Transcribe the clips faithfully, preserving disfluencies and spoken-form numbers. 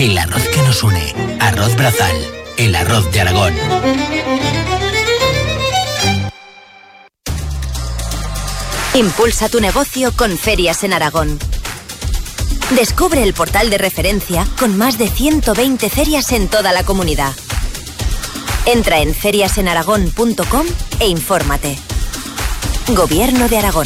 El arroz que nos une. Arroz Brazal. El arroz de Aragón. Impulsa tu negocio con Ferias en Aragón. Descubre el portal de referencia con más de ciento veinte ferias en toda la comunidad. Entra en ferias en aragón punto com e infórmate. Gobierno de Aragón.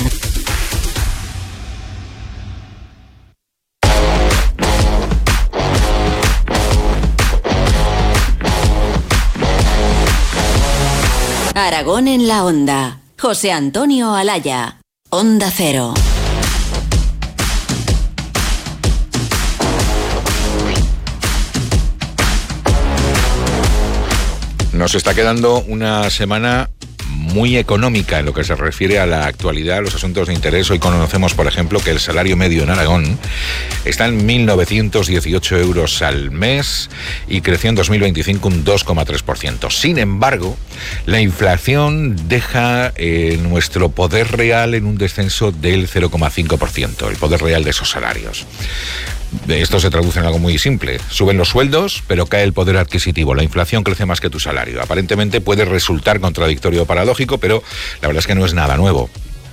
Aragón en la Onda. José Antonio Alaya. Onda Cero. Nos está quedando una semana muy económica en lo que se refiere a la actualidad, a los asuntos de interés. Hoy conocemos, por ejemplo, que el salario medio en Aragón está en mil novecientos dieciocho euros al mes y creció en dos mil veinticinco un dos coma tres por ciento. Sin embargo, la inflación deja eh, nuestro poder real en un descenso del cero coma cinco por ciento, el poder real de esos salarios. Esto se traduce en algo muy simple. Suben los sueldos, pero cae el poder adquisitivo. La inflación crece más que tu salario. Aparentemente puede resultar contradictorio o paradójico, pero la verdad es que no es nada nuevo.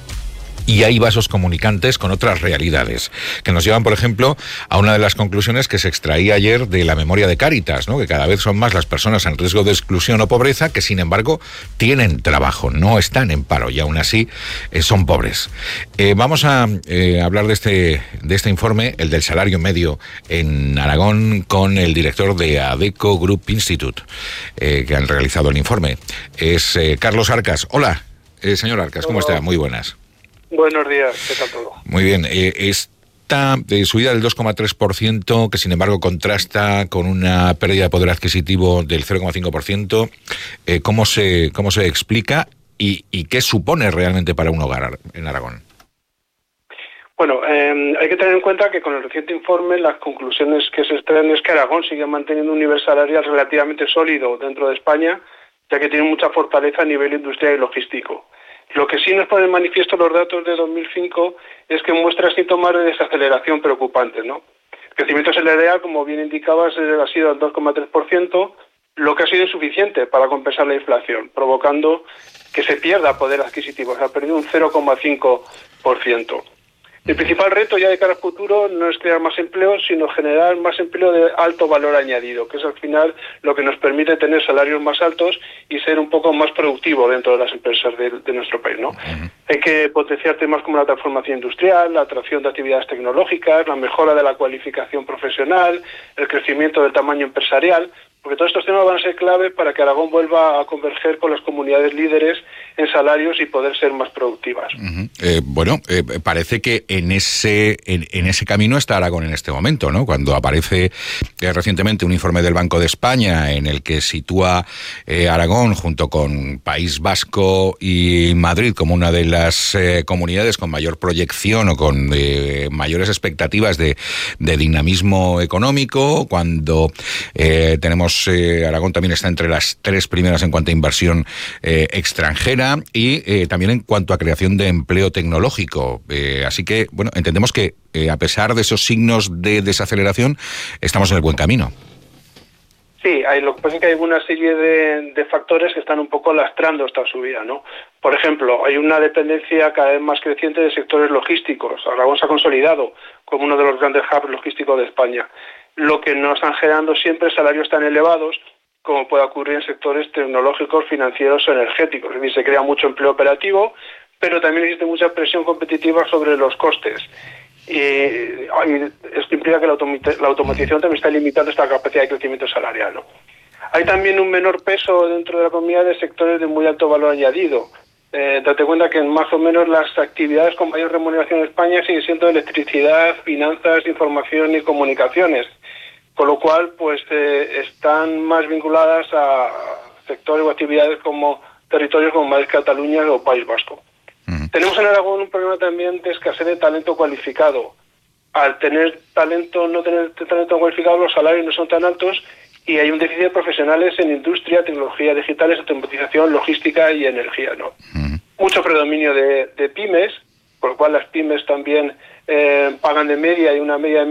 Y hay vasos comunicantes con otras realidades, que nos llevan, por ejemplo, a una de las conclusiones que se extraía ayer de la memoria de Cáritas, ¿no? Que cada vez son más las personas en riesgo de exclusión o pobreza que, sin embargo, tienen trabajo, no están en paro y aún así eh, son pobres. Eh, vamos a eh, hablar de este, de este informe, el del salario medio en Aragón, con el director de Adecco Group Institute, eh, que han realizado el informe. Es eh, Carlos Arcas. Hola, eh, señor Arcas, ¿cómo está? Muy buenas. Buenos días, ¿qué tal todo? Muy bien, eh, esta eh, subida del dos coma tres por ciento, que sin embargo contrasta con una pérdida de poder adquisitivo del cero coma cinco por ciento, eh, ¿cómo se cómo se explica y, y qué supone realmente para un hogar en Aragón? Bueno, eh, hay que tener en cuenta que con el reciente informe las conclusiones que se extraen es que Aragón sigue manteniendo un nivel salarial relativamente sólido dentro de España, ya que tiene mucha fortaleza a nivel industrial y logístico. Lo que sí nos ponen en manifiesto los datos de dos mil cinco es que muestra síntomas de desaceleración preocupantes, ¿no? El crecimiento salarial, como bien indicabas, ha sido del dos coma tres por ciento, lo que ha sido insuficiente para compensar la inflación, provocando que se pierda poder adquisitivo. Se ha perdido un cero coma cinco por ciento. El principal reto ya de cara al futuro no es crear más empleo, sino generar más empleo de alto valor añadido, que es al final lo que nos permite tener salarios más altos y ser un poco más productivo dentro de las empresas de, de nuestro país, ¿no? Uh-huh. Hay que potenciar temas como la transformación industrial, la atracción de actividades tecnológicas, la mejora de la cualificación profesional, el crecimiento del tamaño empresarial, porque todos estos temas van a ser clave para que Aragón vuelva a converger con las comunidades líderes en salarios y poder ser más productivas. Uh-huh. Eh, bueno, eh, parece que en ese en, en ese camino está Aragón en este momento, ¿no? Cuando aparece eh, recientemente un informe del Banco de España en el que sitúa eh, Aragón junto con País Vasco y Madrid como una de las eh, comunidades con mayor proyección o con eh, mayores expectativas de, de dinamismo económico, cuando eh, tenemos Eh, Aragón también está entre las tres primeras en cuanto a inversión eh, extranjera y eh, también en cuanto a creación de empleo tecnológico. Eh, así que, bueno, entendemos que eh, a pesar de esos signos de desaceleración, estamos en el buen camino. Sí, hay, lo que pasa es que hay una serie de, de factores que están un poco lastrando esta subida, ¿no? Por ejemplo, hay una dependencia cada vez más creciente de sectores logísticos. Aragón se ha consolidado como uno de los grandes hubs logísticos de España, lo que no están generando siempre salarios tan elevados como puede ocurrir en sectores tecnológicos, financieros o energéticos. Es decir, se crea mucho empleo operativo, pero también existe mucha presión competitiva sobre los costes. Y, y esto implica que la, automatización, la automatización también está limitando esta capacidad de crecimiento salarial, ¿no? Hay también un menor peso dentro de la economía de sectores de muy alto valor añadido. Eh, date cuenta que más o menos las actividades con mayor remuneración en España siguen siendo electricidad, finanzas, información y comunicaciones, con lo cual pues eh, están más vinculadas a sectores o actividades como territorios como Madrid, Cataluña o País Vasco. Uh-huh. Tenemos en Aragón un problema también de escasez de talento cualificado. Al tener talento, no tener talento cualificado, los salarios no son tan altos y hay un déficit de profesionales en industria, tecnología digitales, automatización, logística y energía, ¿no? Uh-huh. Mucho predominio de, de pymes, por lo cual las pymes también eh, pagan de media y una media de